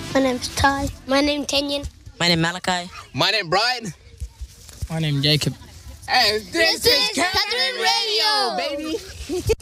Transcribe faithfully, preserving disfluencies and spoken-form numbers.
My name's Ty. My name's Kenyon. My name Malachi. My name Brian. My name Jacob. And this, This is Catherine Radio, baby.